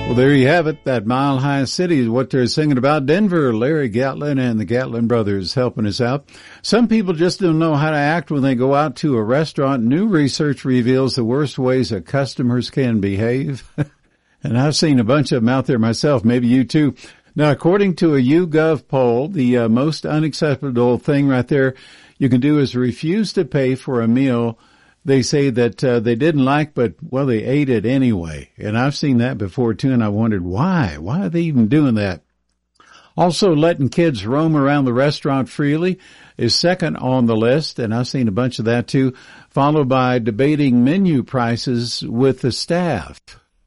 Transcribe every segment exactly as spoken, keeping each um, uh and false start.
Well, there you have it. That Mile High City is what they're singing about. Denver, Larry Gatlin and the Gatlin brothers helping us out. Some people just don't know how to act when they go out to a restaurant. New research reveals the worst ways that customers can behave. And I've seen a bunch of them out there myself. Maybe you too. Now, according to a YouGov poll, the uh, most unacceptable thing right there you can do is refuse to pay for a meal they say that uh, they didn't like, but, well, they ate it anyway. And I've seen that before, too, and I wondered why. Why are they even doing that? Also, letting kids roam around the restaurant freely is second on the list, and I've seen a bunch of that, too, followed by debating menu prices with the staff.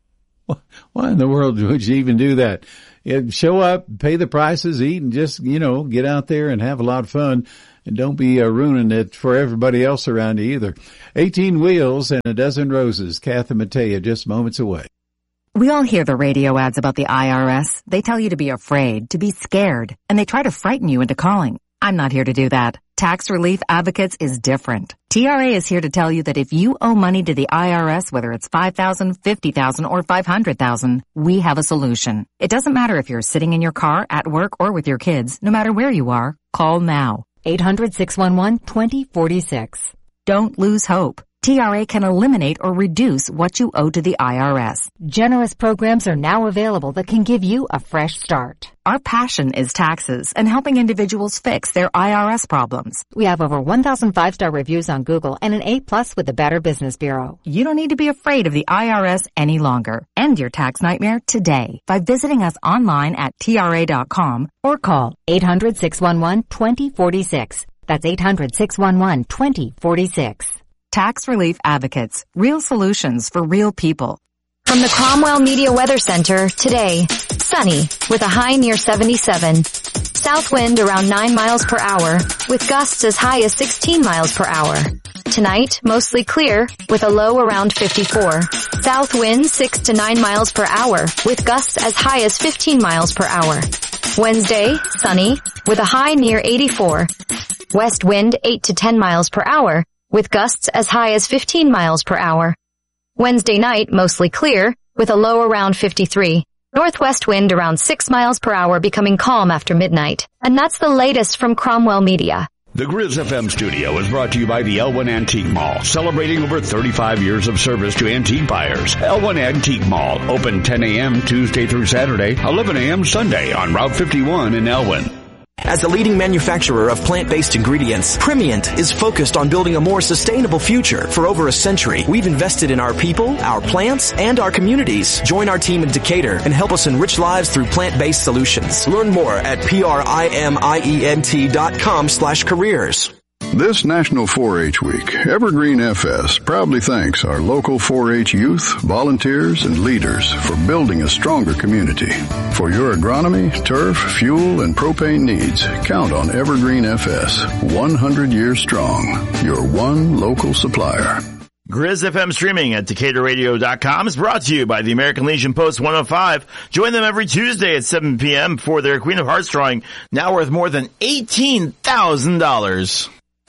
Why in the world would you even do that? Yeah, show up, pay the prices, eat, and just, you know, get out there and have a lot of fun. And don't be uh, ruining it for everybody else around you either. eighteen wheels and a dozen roses. Kath and Matea just moments away. We all hear the radio ads about the I R S. They tell you to be afraid, to be scared, and they try to frighten you into calling. I'm not here to do that. Tax Relief Advocates is different. T R A is here to tell you that if you owe money to the I R S, whether it's five thousand dollars, fifty thousand dollars, or five hundred thousand dollars, we have a solution. It doesn't matter if you're sitting in your car, at work, or with your kids. No matter where you are, call now. eight hundred, six one one, two zero four six. Don't lose hope. T R A can eliminate or reduce what you owe to the I R S. Generous programs are now available that can give you a fresh start. Our passion is taxes and helping individuals fix their I R S problems. We have over one thousand five-star reviews on Google and an A plus with the Better Business Bureau. You don't need to be afraid of the I R S any longer. End your tax nightmare today by visiting us online at T R A dot com or call eight hundred, six one one, two zero four six. That's eight hundred, six one one, two zero four six. Tax Relief Advocates. Real solutions for real people. From the Cromwell Media Weather Center, today, sunny with a high near seventy-seven. South wind around nine miles per hour with gusts as high as sixteen miles per hour. Tonight, mostly clear with a low around fifty-four. South wind six to nine miles per hour with gusts as high as fifteen miles per hour. Wednesday, sunny with a high near eighty-four. West wind eight to ten miles per hour with gusts as high as fifteen miles per hour. Wednesday night, mostly clear, with a low around fifty-three. Northwest wind around six miles per hour, becoming calm after midnight. And that's the latest from Cromwell Media. The Grizz F M studio is brought to you by the Elwyn Antique Mall, celebrating over thirty-five years of service to antique buyers. Elwyn Antique Mall, open ten a.m. Tuesday through Saturday, eleven a.m. Sunday on Route fifty-one in Elwyn. As the leading manufacturer of plant-based ingredients, Primient is focused on building a more sustainable future. For over a century, we've invested in our people, our plants, and our communities. Join our team in Decatur and help us enrich lives through plant-based solutions. Learn more at P-R-I-M-I-E-N-T dot com slash careers. This National four H Week, Evergreen F S proudly thanks our local four H youth, volunteers, and leaders for building a stronger community. For your agronomy, turf, fuel, and propane needs, count on Evergreen F S, one hundred years strong, your one local supplier. Grizz F M streaming at Decatur Radio dot com is brought to you by the American Legion Post one oh five. Join them every Tuesday at seven p.m. for their Queen of Hearts drawing, now worth more than eighteen thousand dollars.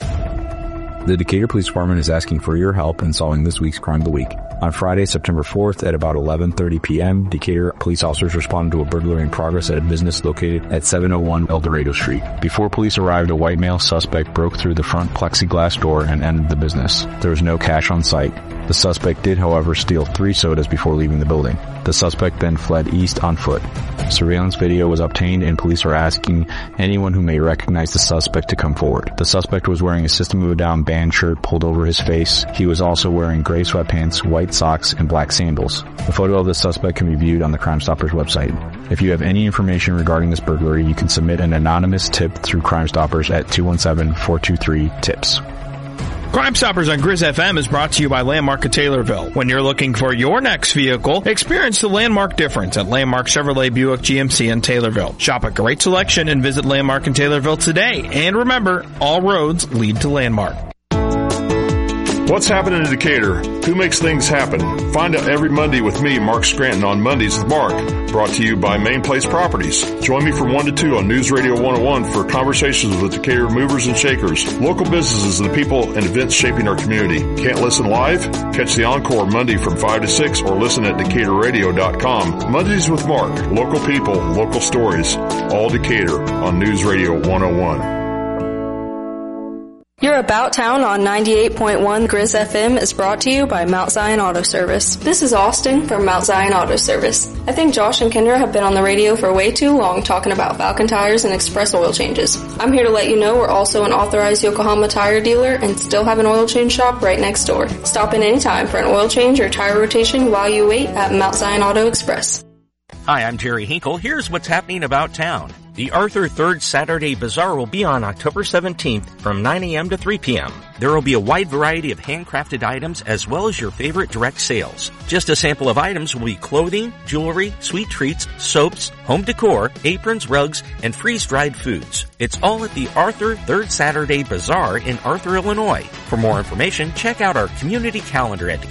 The Decatur Police Department is asking for your help in solving this week's Crime of the Week. On Friday, September fourth at about eleven thirty p.m., Decatur police officers responded to a burglary in progress at a business located at seven oh one El Dorado Street. Before police arrived, a white male suspect broke through the front plexiglass door and entered the business. There was no cash on site. The suspect did, however, steal three sodas before leaving the building. The suspect then fled east on foot. Surveillance video was obtained and police are asking anyone who may recognize the suspect to come forward. The suspect was wearing a System of a Down band shirt pulled over his face. He was also wearing gray sweatpants, white socks, and black sandals. The photo of the suspect can be viewed on the Crime Stoppers website. If you have any information regarding this burglary, you can submit an anonymous tip through Crime Stoppers at two one seven, four two three, TIPS. Crime Stoppers on Grizz F M is brought to you by Landmark of Taylorville. When you're looking for your next vehicle, experience the Landmark difference at Landmark Chevrolet Buick G M C in Taylorville. Shop a great selection and visit Landmark in Taylorville today. And remember, all roads lead to Landmark. What's happening in Decatur? Who makes things happen? Find out every Monday with me, Mark Scranton, on Mondays with Mark, brought to you by Main Place Properties. Join me from one to two on News Radio one oh one for conversations with Decatur movers and shakers, local businesses, and the people and events shaping our community. Can't listen live? Catch the encore Monday from five to six or listen at decatur radio dot com. Mondays with Mark, local people, local stories, all Decatur on News Radio one oh one. Your About Town on ninety-eight point one Grizz F M is brought to you by Mount Zion Auto Service. This is Austin from Mount Zion Auto Service. I think Josh and Kendra have been on the radio for way too long talking about Falcon tires and express oil changes. I'm here to let you know we're also an authorized Yokohama tire dealer and still have an oil change shop right next door. Stop in anytime for an oil change or tire rotation while you wait at Mount Zion Auto Express. Hi, I'm Jerry Hinkle. Here's what's happening about town. The Arthur Third Saturday Bazaar will be on October seventeenth from nine a.m. to three p.m. There will be a wide variety of handcrafted items as well as your favorite direct sales. Just a sample of items will be clothing, jewelry, sweet treats, soaps, home decor, aprons, rugs, and freeze-dried foods. It's all at the Arthur Third Saturday Bazaar in Arthur, Illinois. For more information, check out our community calendar at